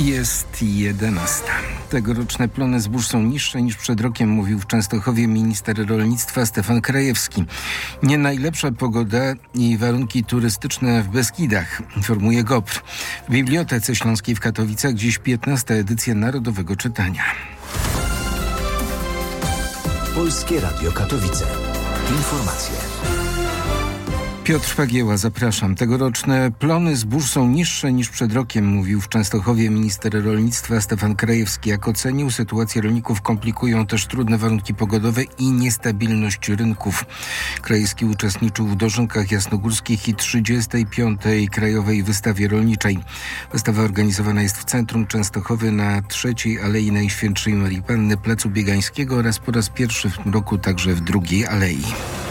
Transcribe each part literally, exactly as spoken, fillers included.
Jest jedenasta. Tegoroczne plony zbóż są niższe niż przed rokiem, mówił w Częstochowie minister rolnictwa Stefan Krajewski. Nie najlepsza pogoda i warunki turystyczne w Beskidach, informuje GOPR. W Bibliotece Śląskiej w Katowicach dziś piętnasta edycja Narodowego Czytania. Polskie Radio Katowice. Informacje. Piotr Fagieła, zapraszam. Tegoroczne plony zbóż są niższe niż przed rokiem, mówił w Częstochowie minister rolnictwa Stefan Krajewski. Jak ocenił, sytuację rolników komplikują też trudne warunki pogodowe i niestabilność rynków. Krajewski uczestniczył w dożynkach jasnogórskich i trzydziestej piątej Krajowej Wystawie Rolniczej. Wystawa organizowana jest w centrum Częstochowy na trzeciej Alei Najświętszej Marii Panny, Placu Biegańskiego oraz po raz pierwszy w tym roku także w drugiej Alei.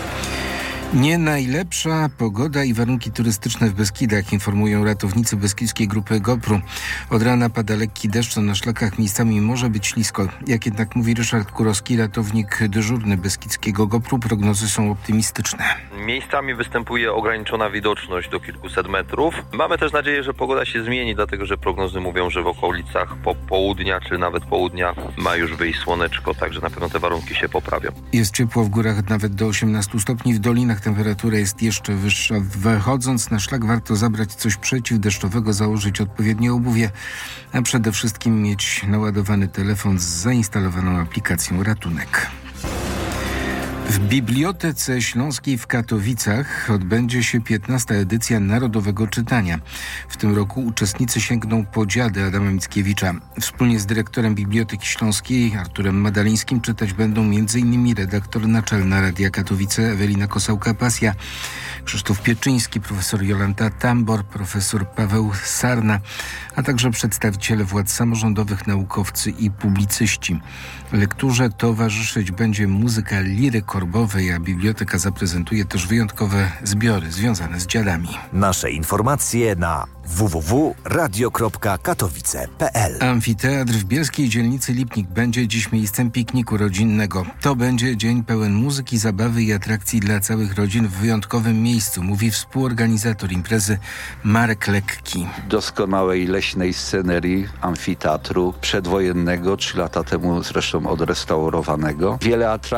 Nie najlepsza pogoda i warunki turystyczne w Beskidach, informują ratownicy Beskidzkiej Grupy GOPR-u. Od rana pada lekki deszcz, a na szlakach miejscami może być ślisko. Jak jednak mówi Ryszard Kurowski, ratownik dyżurny Beskidzkiego GOPR-u, prognozy są optymistyczne. Miejscami występuje ograniczona widoczność do kilkuset metrów. Mamy też nadzieję, że pogoda się zmieni, dlatego że prognozy mówią, że w okolicach po południa czy nawet południa ma już wyjść słoneczko, także na pewno te warunki się poprawią. Jest ciepło w górach nawet do osiemnastu stopni, w dolinach temperatura jest jeszcze wyższa. Wychodząc na szlak warto zabrać coś przeciwdeszczowego, założyć odpowiednie obuwie, a przede wszystkim mieć naładowany telefon z zainstalowaną aplikacją Ratunek. W Bibliotece Śląskiej w Katowicach odbędzie się piętnasta edycja Narodowego Czytania. W tym roku uczestnicy sięgną po dziady Adama Mickiewicza. Wspólnie z dyrektorem Biblioteki Śląskiej Arturem Madalińskim czytać będą m.in. redaktor naczelna Radia Katowice Ewelina Kosałka-Pasja, Krzysztof Pieczyński, profesor Jolanta Tambor, profesor Paweł Sarna, a także przedstawiciele władz samorządowych, naukowcy i publicyści. Lekturze towarzyszyć będzie muzyka liry korbowej, a biblioteka zaprezentuje też wyjątkowe zbiory związane z dziadami. Nasze informacje na w w w kropka radio kropka katowice kropka p l. Amfiteatr w bielskiej dzielnicy Lipnik będzie dziś miejscem pikniku rodzinnego. To będzie dzień pełen muzyki, zabawy i atrakcji dla całych rodzin w wyjątkowym miejscu, mówi współorganizator imprezy Marek Lekki. Doskonałej leśnej scenerii amfiteatru przedwojennego, trzy lata temu zresztą odrestaurowanego. Wiele atrakcji